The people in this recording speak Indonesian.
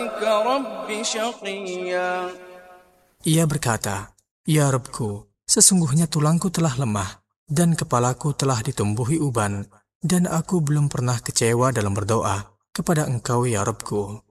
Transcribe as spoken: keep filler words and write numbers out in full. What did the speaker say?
دعاك رب شقيا. Ia berkata, "Ya Rabbku, sesungguhnya tulangku telah lemah, dan kepalaku telah ditumbuhi uban, dan aku belum pernah kecewa dalam berdoa kepada Engkau ya Rabbku."